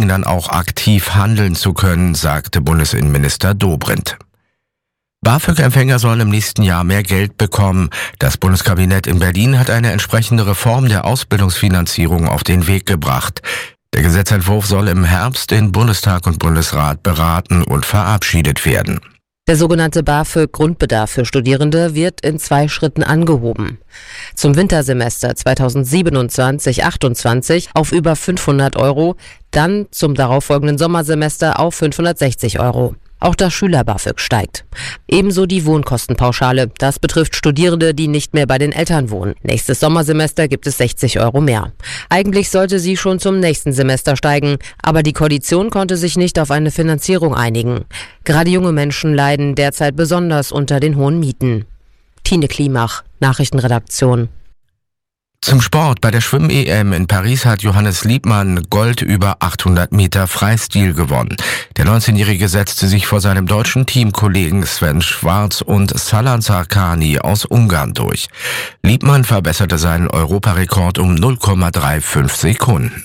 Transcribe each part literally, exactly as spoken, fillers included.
verhindern, auch aktiv handeln zu können, sagte Bundesinnenminister Dobrindt. BAföG-Empfänger sollen im nächsten Jahr mehr Geld bekommen. Das Bundeskabinett in Berlin hat eine entsprechende Reform der Ausbildungsfinanzierung auf den Weg gebracht. Der Gesetzentwurf soll im Herbst in Bundestag und Bundesrat beraten und verabschiedet werden. Der sogenannte BAföG-Grundbedarf für Studierende wird in zwei Schritten angehoben. Zum Wintersemester zweitausendsiebenundzwanzig achtundzwanzig auf über fünfhundert Euro, dann zum darauffolgenden Sommersemester auf fünfhundertsechzig Euro. Auch das Schüler-BAföG steigt. Ebenso die Wohnkostenpauschale. Das betrifft Studierende, die nicht mehr bei den Eltern wohnen. Nächstes Sommersemester gibt es sechzig Euro mehr. Eigentlich sollte sie schon zum nächsten Semester steigen, aber die Koalition konnte sich nicht auf eine Finanzierung einigen. Gerade junge Menschen leiden derzeit besonders unter den hohen Mieten. Tine Klimach, Nachrichtenredaktion. Zum Sport. Bei der Schwimm-E M in Paris hat Johannes Liebmann Gold über achthundert Meter Freistil gewonnen. Der neunzehnjährige setzte sich vor seinem deutschen Teamkollegen Sven Schwarz und Salan Sarkani aus Ungarn durch. Liebmann verbesserte seinen Europarekord um null Komma fünfunddreißig Sekunden.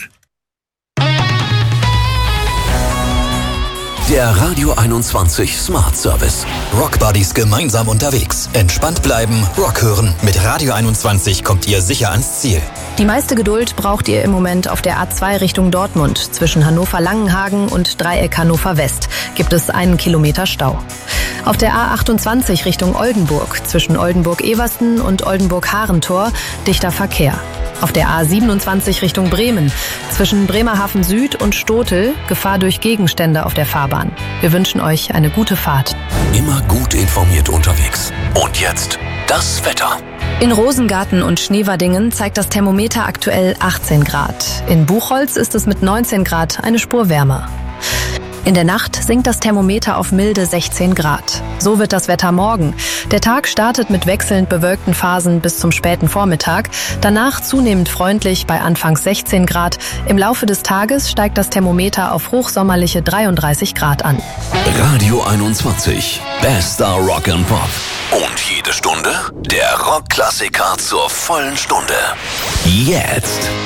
Der Radio einundzwanzig Smart Service. Rock Buddies gemeinsam unterwegs. Entspannt bleiben, Rock hören. Mit Radio einundzwanzig kommt ihr sicher ans Ziel. Die meiste Geduld braucht ihr im Moment auf der A zwei Richtung Dortmund. Zwischen Hannover-Langenhagen und Dreieck Hannover West gibt es einen Kilometer Stau. Auf der A achtundzwanzig Richtung Oldenburg, zwischen Oldenburg-Eversten und Oldenburg-Harentor, dichter Verkehr. Auf der A siebenundzwanzig Richtung Bremen, zwischen Bremerhaven Süd und Stotel, Gefahr durch Gegenstände auf der Fahrbahn. Wir wünschen euch eine gute Fahrt. Immer gut informiert unterwegs. Und jetzt das Wetter. In Rosengarten und Schneverdingen zeigt das Thermometer aktuell achtzehn Grad. In Buchholz ist es mit neunzehn Grad eine Spur wärmer. In der Nacht sinkt das Thermometer auf milde sechzehn Grad. So wird das Wetter morgen. Der Tag startet mit wechselnd bewölkten Phasen bis zum späten Vormittag. Danach zunehmend freundlich bei anfangs sechzehn Grad. Im Laufe des Tages steigt das Thermometer auf hochsommerliche dreiunddreißig Grad an. Radio einundzwanzig. Bester Rock and Pop. Und jede Stunde der Rockklassiker zur vollen Stunde. Jetzt.